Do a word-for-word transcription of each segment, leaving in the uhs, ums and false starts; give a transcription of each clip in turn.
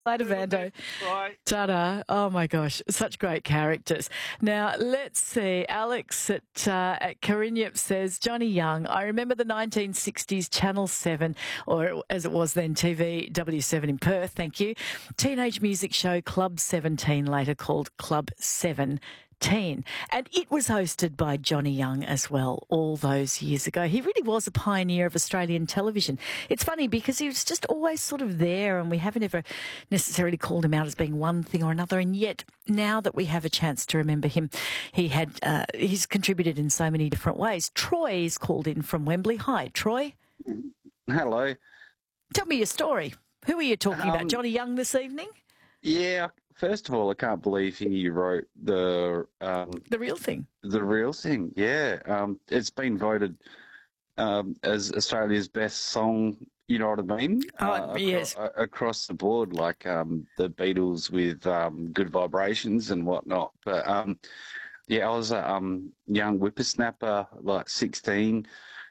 Later, Vando. Right. Ta-da. Oh, my gosh. Such great characters. Now, let's see. Alex at, uh, at Carinyip says, Johnny Young, I remember the nineteen sixties Channel seven, or as it was then, T V W seven in Perth, thank you, teenage music show Club seventeen, later called Club seven. Teen. And it was hosted by Johnny Young as well all those years ago. He really was a pioneer of Australian television. It's funny because he was just always sort of there, and we haven't ever necessarily called him out as being one thing or another. And yet now that we have a chance to remember him, he had uh, he's contributed in so many different ways. Troy is called in from Wembley. Hi, Troy. Hello. Tell me your story. Who are you talking Um, about? Johnny Young this evening? Yeah, first of all, I can't believe he wrote the um, The real thing. the real thing. Yeah, um, it's been voted um, as Australia's best song. You know what I mean? Oh, acro- yes. a- across the board, like um, the Beatles with um, Good Vibrations and whatnot. But um, yeah, I was a um, young whippersnapper, like sixteen,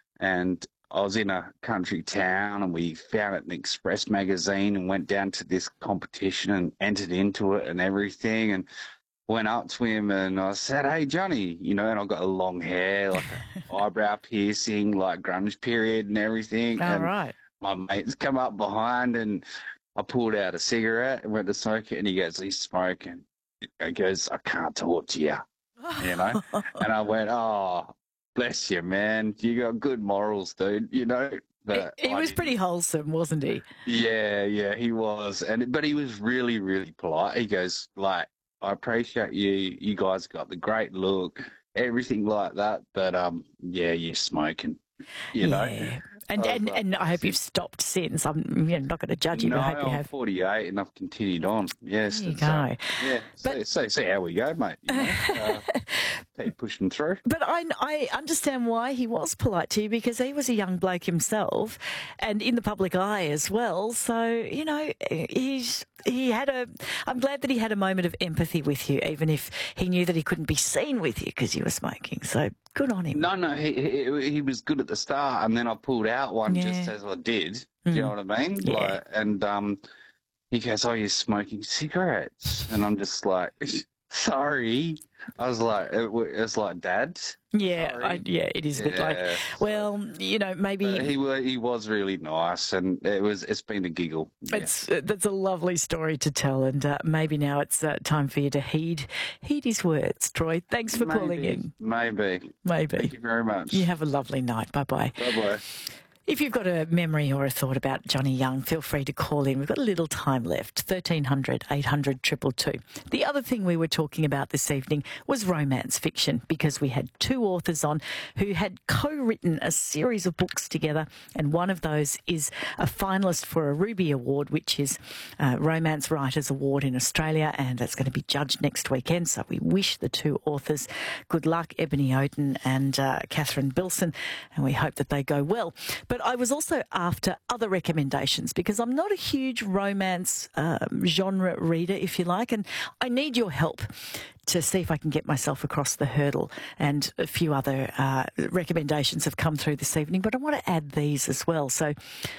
and I was in a country town, and we found it in Express magazine and went down to this competition and entered into it and everything, and went up to him and I said, "Hey, Johnny," you know, and I got a long hair, like an eyebrow piercing, like grunge period and everything. All and right. my mates come up behind and I pulled out a cigarette and went to smoke it, and he goes, "He's smoking." He goes, "I can't talk to you," you know? And I went, "Oh, bless you, man. You got good morals, dude," you know? But He, he I was didn't. pretty wholesome, wasn't he? Yeah, yeah, he was. And but he was really, really polite. He goes, like, "I appreciate you. You guys got the great look, everything like that. But um, yeah, you're smoking, you know." Yeah. And, I was and, like, and I hope you've stopped since. I'm you know, not going to judge you, No, but I hope you I'm have. forty-eight and I've continued on. Yes. There you it's, uh, go. yeah. So, But- so, see how we go, mate. You know? uh, keep pushing through. But I, I understand why he was polite to you, because he was a young bloke himself and in the public eye as well. So, you know, he's he had a, I'm glad that he had a moment of empathy with you, even if he knew that he couldn't be seen with you because you were smoking. So good on him. No, no, he, he he was good at the start, and then I pulled out one Yeah. just as I did. Do you know what I mean? Yeah. Like, and um, he goes, "Oh, you're smoking cigarettes," and I'm just like, "Sorry." I was like, it, wa- it's like, "Dad." Yeah, Sorry. I, yeah, it is a bit like, Yeah, well, you know, maybe But he wa- he was really nice, and it was it's been a giggle. Yeah. it's uh, that's a lovely story to tell, and uh, maybe now it's uh, time for you to heed heed his words, Troy. Thanks for calling Maybe, in. Maybe. Maybe. Thank you very much. You have a lovely night. Bye bye. Bye bye. If you've got a memory or a thought about Johnny Young, feel free to call in. We've got a little time left, thirteen hundred, eight hundred, two two two. The other thing we were talking about this evening was romance fiction, because we had two authors on who had co-written a series of books together, and one of those is a finalist for a Ruby Award, which is a Romance Writers Award in Australia, and that's going to be judged next weekend. So we wish the two authors good luck, Ebony Oden and uh, Catherine Bilson, and we hope that they go well. But I was also after other recommendations, because I'm not a huge romance um, genre reader, if you like, and I need your help to see if I can get myself across the hurdle. And a few other uh, recommendations have come through this evening, but I want to add these as well. So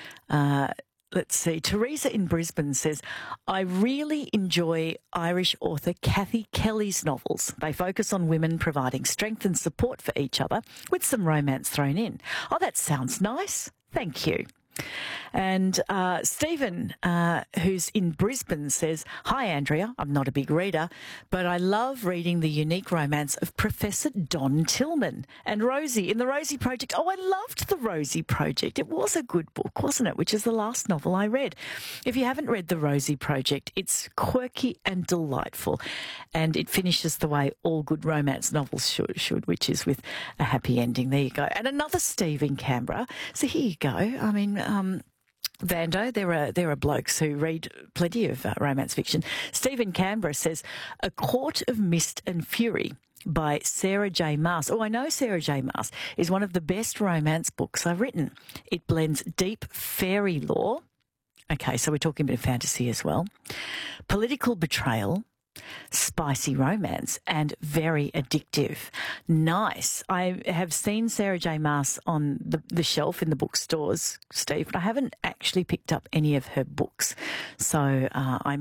uh, let's see. Teresa in Brisbane says, I really enjoy Irish author Kathy Kelly's novels. They focus on women providing strength and support for each other with some romance thrown in. Oh, that sounds nice. Thank you. And uh, Stephen, uh, who's in Brisbane, says, Hi, Andrea. I'm not a big reader, but I love reading the unique romance of Professor Don Tillman and Rosie in the Rosie Project. Oh, I loved the Rosie Project. It was a good book, wasn't it? Which is the last novel I read. If you haven't read the Rosie Project, it's quirky and delightful, and it finishes the way all good romance novels should, should which is with a happy ending. There you go. And another Steve in Canberra. So here you go. I mean, um, Vando, there are there are blokes who read plenty of uh, romance fiction. Stephen Canberra says, A Court of Mist and Fury by Sarah J. Maas. Oh, I know Sarah J. Maas is one of the best romance books I've written. It blends deep fairy lore. Okay, so we're talking a bit of fantasy as well. Political betrayal, spicy romance, and very addictive. Nice. I have seen Sarah J. Maas on the, the shelf in the bookstores, Steve, but I haven't actually picked up any of her books. So uh, I